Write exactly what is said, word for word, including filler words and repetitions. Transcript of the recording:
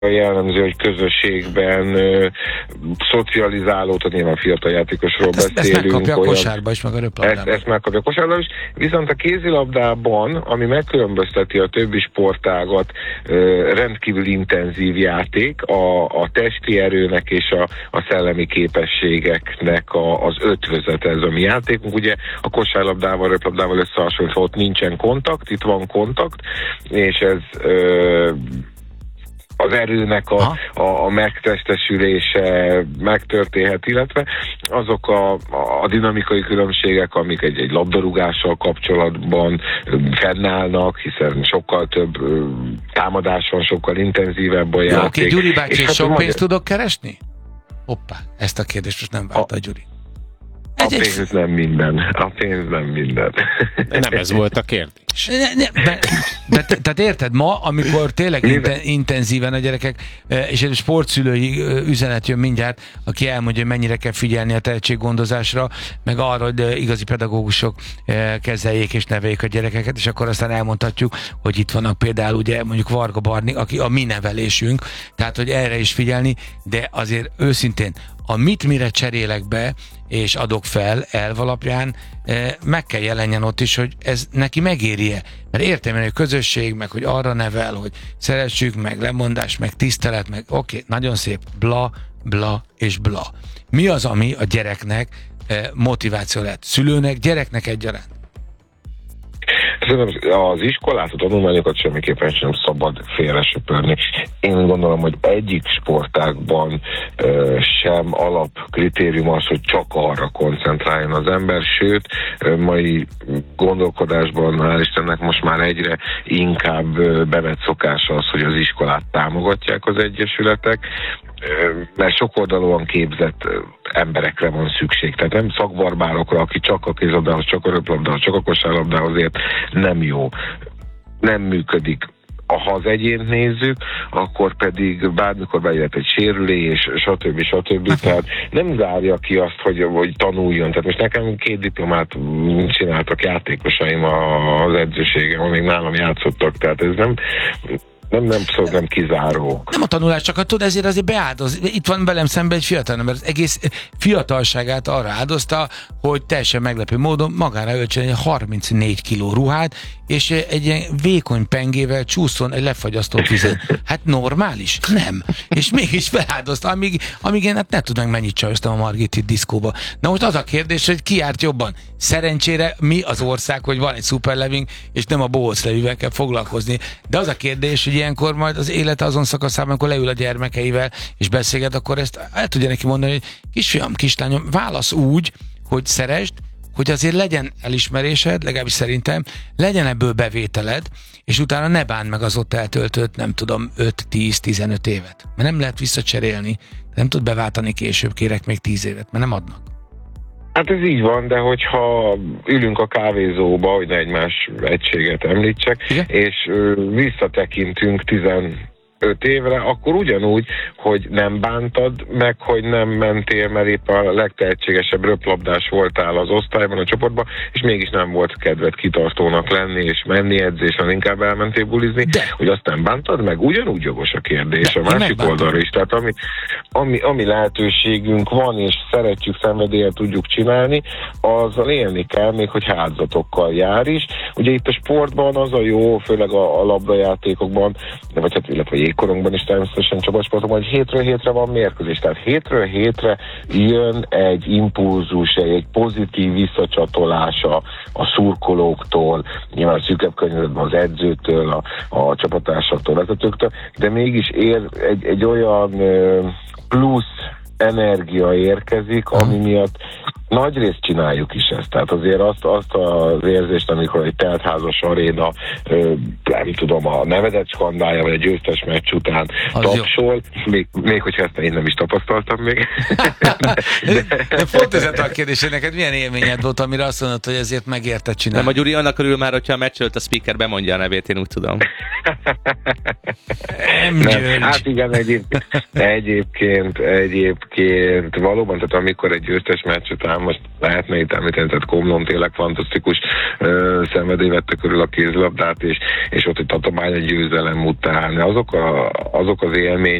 jellemző, hogy közösségben ö, szocializálódott, nyilván fiatal játékosról hát beszélünk. Ezt megkapja olyan, a kosárba is, meg a röplabdában. Ezt, ezt megkapja a kosárba is, viszont a kézilabdában, ami megkülönbözteti a többi sportágat, ö, rendkívül intenzív játék, a, a testi erőnek és a, a szellemi képességeknek a, az ötvözete ez a mi játékunk. Ugye a kosárlabdával, röplabdával összehasonlítva ott nincsen kontakt, itt van kontakt, és ez ö, az erőnek a, a, a megtestesülése megtörténhet, illetve azok a, a dinamikai különbségek, amik egy, egy labdarúgással kapcsolatban fennállnak, hiszen sokkal több támadás van, sokkal intenzívebb a játék. Oké, Gyuri bácsi, hát sok pénzt magyar... tudok keresni? Hoppá, ezt a kérdést most nem várta a Gyuri. A pénz nem minden. A pénz nem minden. Nem ez volt a kérdés. Ne, ne, de, de, de, tehát érted, ma, amikor tényleg inten, intenzíven a gyerekek, és egy sportszülői üzenet jön mindjárt, aki elmondja, hogy mennyire kell figyelni a tehetséggondozásra, meg arra, hogy igazi pedagógusok kezeljék és neveljék a gyerekeket, és akkor aztán elmondhatjuk, hogy itt vannak például ugye mondjuk Varga Barni, aki a mi nevelésünk, tehát hogy erre is figyelni, de azért őszintén a mit mire cserélek be, és adok fel elv alapján, meg kell jelenjen ott is, hogy ez neki megéri-e. Mert értem, hogy a közösség, meg hogy arra nevel, hogy szeressük, meg lemondás, meg tisztelet, meg oké, okay, nagyon szép, bla, bla és bla. Mi az, ami a gyereknek motiváció lett? Szülőnek, gyereknek egyaránt? Az iskolát, a tanulmányokat semmiképpen sem szabad félresöpörni. Én gondolom, hogy egyik sportágban ö, sem alapkritérium az, hogy csak arra koncentráljon az ember, sőt, ö, mai gondolkodásban, hál' Istennek most már egyre inkább ö, bevett szokás az, hogy az iskolát támogatják az egyesületek, mert sokoldalúan képzett emberekre van szükség. Tehát nem szakbarbárokra, aki csak a kézlabdához, csak a röplabdához, csak a kosárlabdához ért, nem jó. Nem működik. Ha az egyént nézzük, akkor pedig bármikor bejöhet egy sérülés, stb. stb. Tehát nem zárja ki azt, hogy, hogy tanuljon. Tehát most nekem két diplomát csináltak játékosaim az edzőségem, amíg nálam játszottak. Tehát ez nem... Nem, nem szó, nem kizáró. Nem a tanulás, csak a tud, ezért azért beáldoz. Itt van velem szemben egy fiatal ember, az egész fiatalságát arra áldozta, hogy teljesen meglepő módon magára öltsön egy harmincnégy kiló ruhát, és egy ilyen vékony pengével csúszson egy lefagyasztott vizen. Hát normális? Nem. És mégis feláldozta, amíg, amíg én hát ne tudnánk mennyit csajoztam a Margit diszkóba. Na most az a kérdés, hogy ki járt jobban? Szerencsére mi az ország, hogy van egy szuperleving, és nem a bohóc levivel kell foglalkozni. De az a kérdés, hogy ilyenkor majd az élete azon szakaszában, amikor leül a gyermekeivel, és beszélget, akkor ezt el tudja neki mondani, hogy kisfiam, kislányom, válasz úgy, hogy szeresd, hogy azért legyen elismerésed, legalábbis szerintem, legyen ebből bevételed, és utána ne bánd meg az ott eltöltött, nem tudom, öt, tíz, tizenöt évet. Mert nem lehet visszacserélni, nem tud beváltani később, kérek még tíz évet, mert nem adnak. Hát ez így van, de hogyha ülünk a kávézóba, hogy ne egymás egységet említsek, igen? És ö, visszatekintünk tizenöt évre, akkor ugyanúgy, hogy nem bántad meg, hogy nem mentél, mert épp a legtehetségesebb röplabdás voltál az osztályban, a csoportban, és mégis nem volt kedved kitartónak lenni, és menni edzésen, inkább elmentél bulizni, de hogy azt nem bántad meg, ugyanúgy jogos a kérdés, de a másik oldalra is. Tehát ami, ami, ami lehetőségünk van, és szeretjük, szenvedéllyel tudjuk csinálni, azzal élni kell, még hogy áldozatokkal jár is. Ugye itt a sportban az a jó, főleg a, a labdajátékokban, vagy hát, illetve jégkorongban is természetesen csapatsportokban, hogy hétről hétre van mérkőzés. Tehát hétről hétre jön egy impulzus, egy pozitív visszacsatolás a, a szurkolóktól, nyilván a szűkebb környezetben az edzőtől, a, a csapattársaktól, vezetőktől, de mégis ér egy, egy olyan plusz energia érkezik, ami miatt nagyrészt csináljuk is ezt. Tehát azért azt, azt az érzést, amikor egy teltházas aréna, nem tudom, a nevedet skandálja, vagy egy győztes meccs után az tapsol, még, még hogyha ezt én nem is tapasztaltam még. de, de, de pont ez a kérdés, hogy neked milyen élményed volt, amire azt mondod, hogy ezért megérted csinálni? Nem, a Gyuri annak örül már, hogyha a meccs előtt a speaker bemondja a nevét, én úgy tudom. Nem, nem, hát igen, egyébként, egyébként, egyébként valóban, tehát amikor egy győztes meccs után aztán most lehetne itt említeni, tehát Komlón tényleg fantasztikus uh, szenvedély vette körül a kézilabdát, és, és ott egy tatabánya győzelem után azok, a, azok az élmény